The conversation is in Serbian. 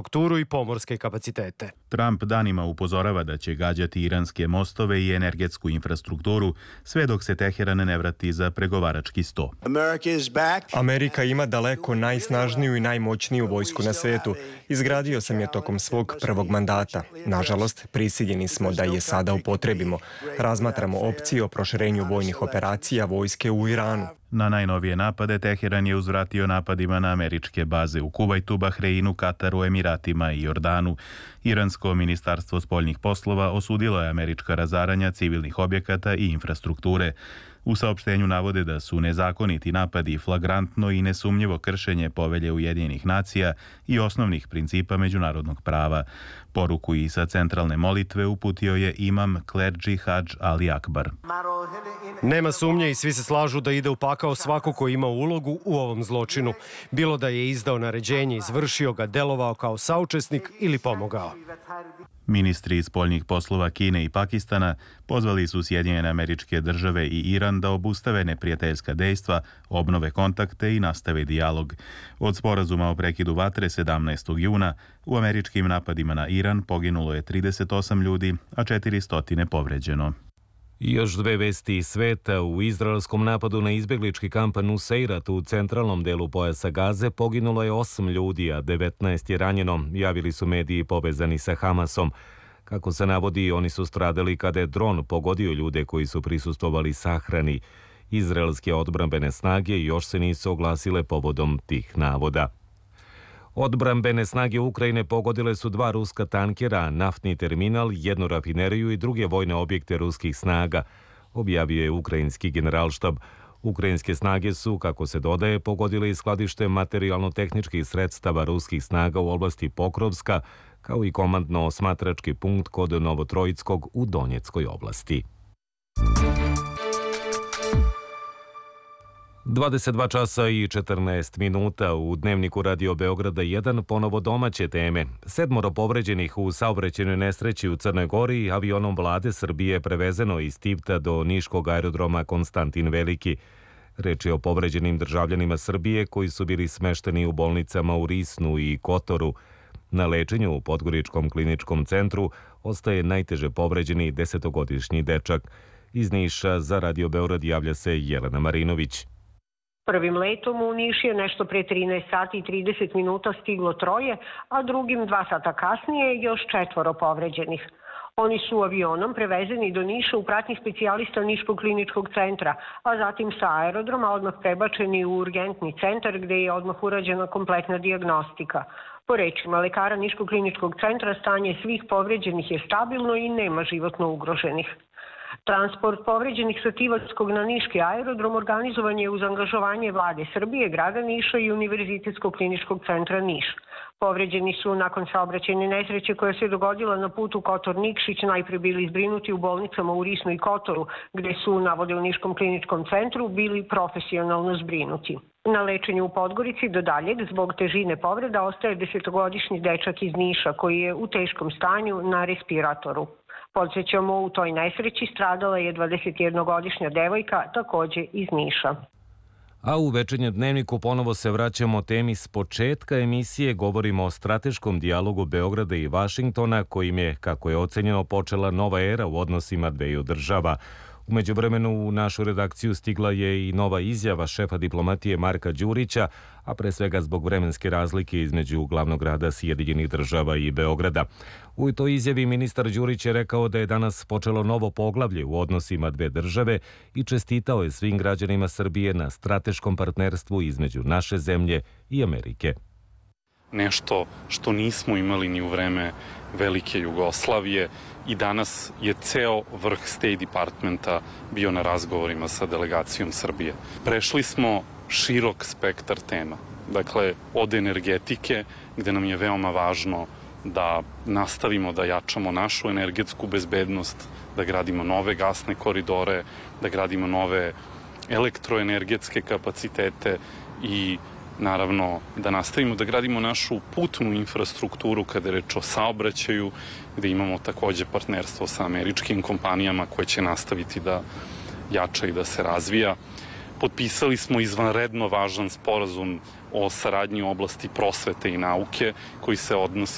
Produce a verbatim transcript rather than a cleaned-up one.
infrastrukturu i pomorske kapacitete. Trump danima upozorava da će gađati iranske mostove i energetsku infrastrukturu sve dok se Teheran ne vrati za pregovarački sto. Amerika ima daleko najsnažniju i najmoćniju vojsku na svetu. Izgradio sam je tokom svog prvog mandata. Nažalost, prisiljeni smo da je sada upotrebimo. Razmatramo opcije o proširenju vojnih operacija vojske u Iranu. Na najnovije napade Teheran je uzvratio napadima na američke baze u Kuvajtu, Bahreinu, Kataru, Emiratima i Jordanu. Iransko ministarstvo spoljnih poslova osudilo je američka razaranja civilnih objekata i infrastrukture. U saopštenju navode da su nezakoniti napadi flagrantno i nesumnjivo kršenje Povelje Ujedinjenih nacija i osnovnih principa međunarodnog prava. Poruku i sa centralne molitve uputio je imam Klerđi Hadž Ali Akbar. Nema sumnje i svi se slažu da ide u pakao svako ko ima ulogu u ovom zločinu. Bilo da je izdao naređenje, izvršio ga, delovao kao saučesnik ili pomogao. Ministri spoljnih poslova Kine i Pakistana pozvali su Sjedinjene Američke Države i Iran da obustave neprijateljska dejstva, obnove kontakte i nastave dijalog. Od sporazuma o prekidu vatre sedamnaestog juna u američkim napadima na Iran poginulo je trideset osam ljudi, a četiristo povređeno. I još dve vesti iz sveta. U izraelskom napadu na izbeglički kamp Nuseirat u centralnom delu pojasa Gaze poginulo je osam ljudi, a devetnaest je ranjeno, javili su mediji povezani sa Hamasom. Kako se navodi, oni su stradali kada je dron pogodio ljude koji su prisustvovali sahrani. Izraelske odbrambene snage još se nisu oglasile povodom tih navoda. Odbrambene snage Ukrajine pogodile su dva ruska tankera, naftni terminal, jednu rafineriju i druge vojne objekte ruskih snaga, objavio je ukrajinski generalštab. Ukrajinske snage su, kako se dodaje, pogodile i skladište materijalno-tehničkih sredstava ruskih snaga u oblasti Pokrovska, kao i komandno-osmatrački punkt kod Novotrojickog u Donjeckoj oblasti. dvadeset dva časa i četrnaest minuta u Dnevniku Radio Beograda jedan, ponovo domaće teme. Sedmoro povređenih u saobraćajnoj nesreći u Crnoj Gori avionom vlade Srbije prevezeno iz Tivta do niškog aerodroma Konstantin Veliki. Reč je o povređenim državljanima Srbije koji su bili smešteni u bolnicama u Risnu i Kotoru. Na lečenju u Podgoričkom kliničkom centru ostaje najteže povređeni desetogodišnji dečak. Iz Niša za Radio Beograd javlja se Jelena Marinović. Prvim letom u Niš je nešto pre trinaest sati i trideset minuta stiglo troje, a drugim dva sata kasnije još četvoro povređenih. Oni su avionom prevezeni do Niša u pratnji specijalista Niškog kliničkog centra, a zatim sa aerodroma odmah prebačeni u urgentni centar gde je odmah urađena kompletna dijagnostika. Po rečima lekara Niškog kliničkog centra stanje svih povređenih je stabilno i nema životno ugroženih. Transport povređenih sa Tivatskog na Niški aerodrom organizovan je uz angažovanje vlade Srbije, grada Niša i Univerzitetskog kliničkog centra Niš. Povređeni su nakon saobraćajne nesreće koja se dogodila na putu Kotor-Nikšić najpre bili zbrinuti u bolnicama u Risnu i Kotoru, gde su, navode u Niškom kliničkom centru, bili profesionalno zbrinuti. Na lečenju u Podgorici do daljeg zbog težine povreda ostaje desetogodišnji dečak iz Niša koji je u teškom stanju na respiratoru. Podsjećamo, u toj nesreći stradala je dvadesetjednogodišnja devojka, takođe iz Niša. A u večernjem Dnevniku ponovo se vraćamo temi s početka emisije. Govorimo o strateškom dijalogu Beograda i Vašingtona, kojim je, kako je ocenjeno, počela nova era u odnosima dveju država. U međuvremenu u našu redakciju stigla je i nova izjava šefa diplomatije Marka Đurića, a pre svega zbog vremenske razlike između glavnog grada Sjedinjenih Država i Beograda. U toj izjavi ministar Đurić je rekao da je danas počelo novo poglavlje u odnosima dve države i čestitao je svim građanima Srbije na strateškom partnerstvu između naše zemlje i Amerike. Nešto što nismo imali ni u vreme Velike Jugoslavije i danas je ceo vrh State Departmenta bio na razgovorima sa delegacijom Srbije. Prešli smo širok spektar tema, dakle od energetike gde nam je veoma važno da nastavimo da jačamo našu energetsku bezbednost, da gradimo nove gasne koridore, da gradimo nove elektroenergetske kapacitete i naravno da nastavimo da gradimo našu putnu infrastrukturu kada je reč o saobraćaju, gde imamo takođe partnerstvo sa američkim kompanijama koje će nastaviti da jača i da se razvija. Potpisali smo izvanredno važan sporazum o saradnji u oblasti prosvete i nauke koji se odnosi